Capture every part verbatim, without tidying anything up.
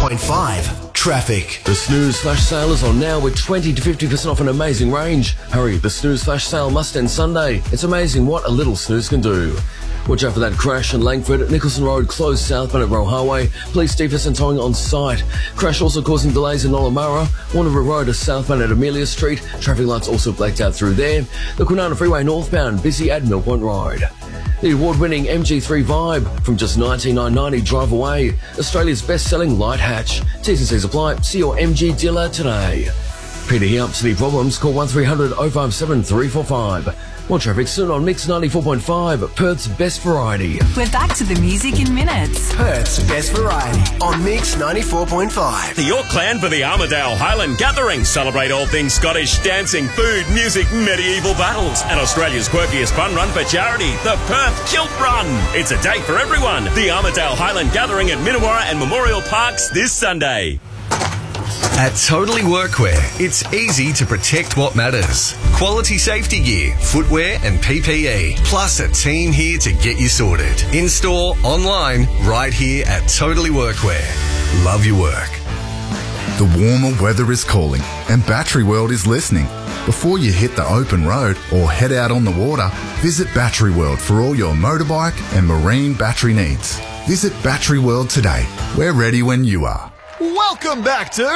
point five. Traffic. The Snooze Flash Sale is on now with twenty to fifty percent off an amazing range. Hurry, the Snooze Flash Sale must end Sunday. It's amazing what a little snooze can do. Watch out for that crash in Langford. Nicholson Road closed southbound at Royal Highway. Police Stephenson towing on site. Crash also causing delays in Nollamara. Warnerville Road is southbound at Amelia Street. Traffic lights also blacked out through there. The Kwinana Freeway northbound busy at Mill Point Road. The award-winning M G three Vibe from just nineteen thousand nine hundred ninety drive away. Australia's best-selling light hatch. T's and C's apply. See your M G dealer today. Peter here. City problems? Call one three hundred oh five seven three four five. More traffic soon on Mix ninety-four point five, Perth's best variety. We're back to the music in minutes. Perth's best variety on Mix ninety-four point five. The York Clan for the Armidale Highland Gathering. Celebrate all things Scottish, dancing, food, music, medieval battles, and Australia's quirkiest fun run for charity, the Perth Kilt Run. It's a day for everyone. The Armidale Highland Gathering at Minnewarra and Memorial Parks this Sunday. At Totally Workwear, it's easy to protect what matters. Quality safety gear, footwear and P P E, plus a team here to get you sorted. In-store, online, right here at Totally Workwear. Love your work. The warmer weather is calling and Battery World is listening. Before you hit the open road or head out on the water, visit Battery World for all your motorbike and marine battery needs. Visit Battery World today. We're ready when you are. Welcome back to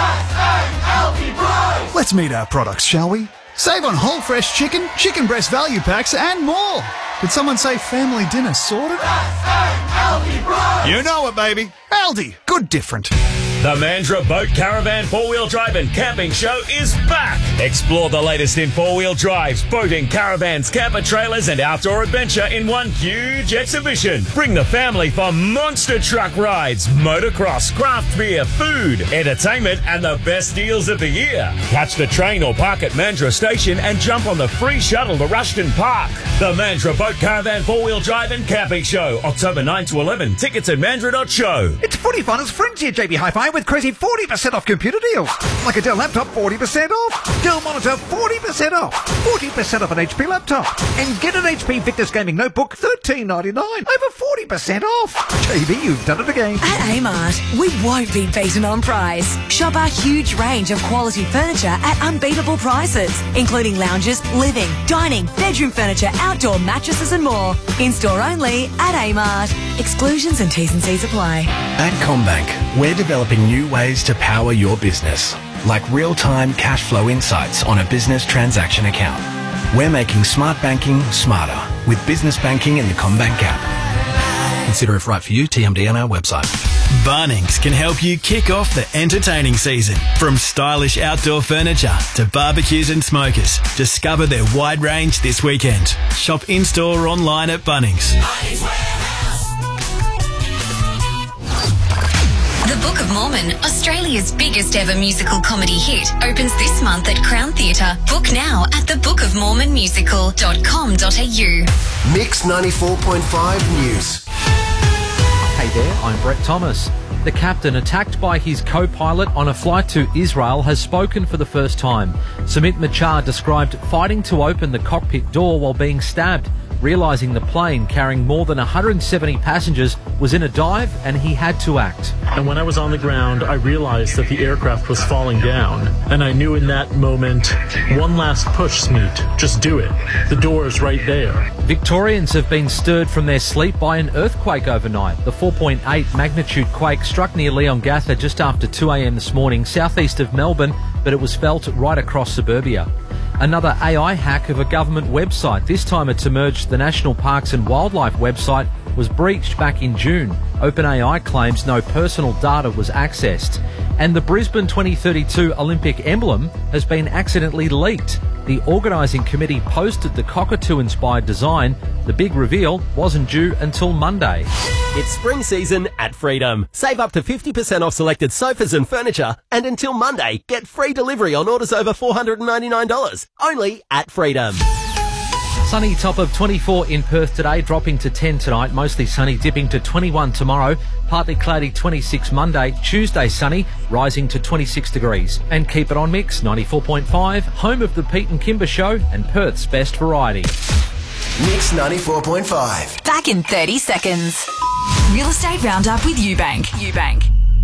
Let's meet our products, shall we? Save on whole fresh chicken, chicken breast value packs, and more. Did someone say family dinner sorted? You know it, baby. Aldi. Good different. The Mandurah Boat Caravan four-wheel drive and camping show is back. Explore the latest in four-wheel drives, boating, caravans, camper trailers and outdoor adventure in one huge exhibition. Bring the family for monster truck rides, motocross, craft beer, food, entertainment and the best deals of the year. Catch the train or park at Mandurah Station and jump on the free shuttle to Rushton Park. The Mandurah Boat Caravan four-wheel drive and camping show, October ninth to eleventh. Tickets at mandurah dot show. It's footy fun as frenzy at J B Hi-Fi with crazy forty percent off computer deals. Like a Dell laptop, forty percent off. Dell monitor, forty percent off. forty percent off an H P laptop. And get an H P Victus Gaming Notebook, thirteen ninety-nine. Over forty percent off. J B, you've done it again. At Amart, we won't be beaten on price. Shop our huge range of quality furniture at unbeatable prices, including lounges, living, dining, bedroom furniture, outdoor mattresses and more. In-store only at Amart. Exclusions and T's and C's apply. At CommBank, we're developing new ways to power your business, like real-time cash flow insights on a business transaction account. We're making smart banking smarter with business banking in the CommBank app. Consider if right for you, T M D on our website. Bunnings can help you kick off the entertaining season. From stylish outdoor furniture to barbecues and smokers, discover their wide range this weekend. Shop in-store or online at Bunnings. The Book of Mormon, Australia's biggest ever musical comedy hit, opens this month at Crown Theatre. Book now at the book of mormon musical dot com dot a u. Mix ninety-four point five News. Hey there, I'm Brett Thomas. The captain attacked by his co-pilot on a flight to Israel has spoken for the first time. Sumit Machar described fighting to open the cockpit door while being stabbed, realising the plane carrying more than one hundred seventy passengers was in a dive and he had to act. And when I was on the ground, I realised that the aircraft was falling down. And I knew in that moment, one last push, Smeet. Just do it. The door is right there. Victorians have been stirred from their sleep by an earthquake overnight. The four point eight magnitude quake struck near Leongatha just after two a m this morning, southeast of Melbourne, but it was felt right across suburbia. Another A I hack of a government website. This time it's emerged the National Parks and Wildlife website was breached back in June. OpenAI claims no personal data was accessed. And the Brisbane twenty thirty-two Olympic emblem has been accidentally leaked. The organising committee posted the cockatoo-inspired design. The big reveal wasn't due until Monday. It's spring season at Freedom. Save up to fifty percent off selected sofas and furniture. And until Monday, get free delivery on orders over four hundred ninety-nine dollars. Only at Freedom. Sunny, top of twenty-four in Perth today, dropping to ten tonight. Mostly sunny, dipping to twenty-one tomorrow. Partly cloudy, twenty-six Monday. Tuesday sunny, rising to twenty-six degrees. And keep it on Mix ninety-four point five, home of the Pete and Kimber Show and Perth's best variety. Mix ninety-four point five. Back in thirty seconds. Real Estate Roundup with Eubank. Eubank.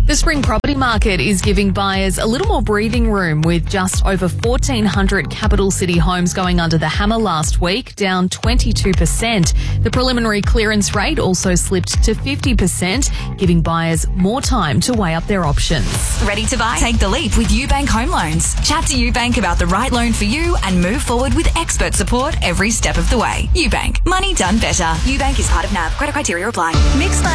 The spring property market is giving buyers a little more breathing room with just over fourteen hundred capital city homes going under the hammer last week, down twenty-two percent. The preliminary clearance rate also slipped to fifty percent, giving buyers more time to weigh up their options. Ready to buy? Take the leap with UBank Home Loans. Chat to UBank about the right loan for you and move forward with expert support every step of the way. UBank. Money done better. UBank is part of N A B. Credit criteria apply. Mix